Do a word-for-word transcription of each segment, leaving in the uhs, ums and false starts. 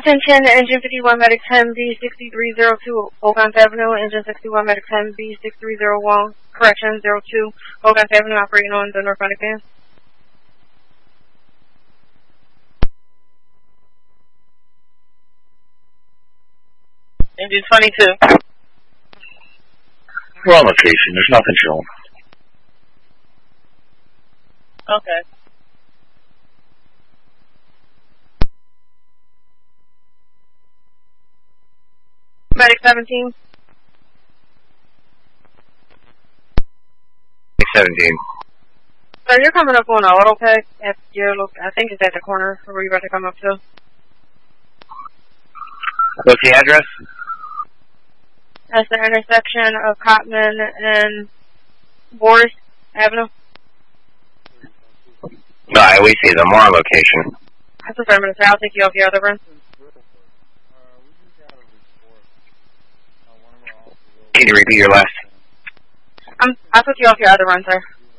Attention, engine fifty-one, medic ten B sixty-three oh two, Oakland Avenue, engine sixty-one, medic ten B sixty-three oh one, correction, zero two, Oakland Avenue, operating on the northbound advance. Engine twenty-two. We're on location, there's nothing showing. Okay. Medic seventeen. seventeen. So you're coming up on an auto pack at your look. I think it's at the corner where you're about to come up to. What's the address? That's the intersection of Cotman and Boris Avenue. No, we see them. We're on location. That's what I'm going to say. I'll take you off your other run. Can you repeat your last? I'm, I'll put you off your other run, sir.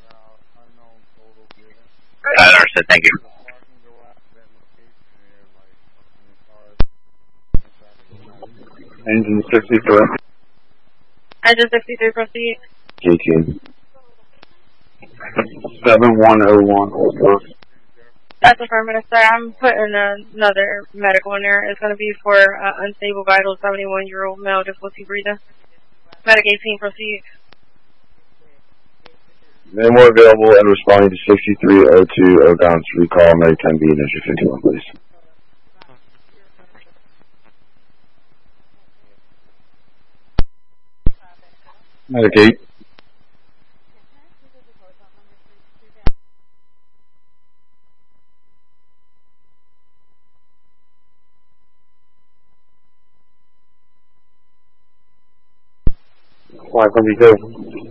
I understood. Thank you. Engine sixty-three. Engine sixty-three, proceed. eighteen. seven one oh one. That's affirmative, sir. I'm putting another medical in there. It's going to be for uh, unstable vital, seventy-one-year-old male, difficulty breathing. Medic eighteen, proceed. No more available and responding to sixty-three oh two Oakland's recall, Medic ten B and engine fifty-one, please. Medic eight. five hundred go.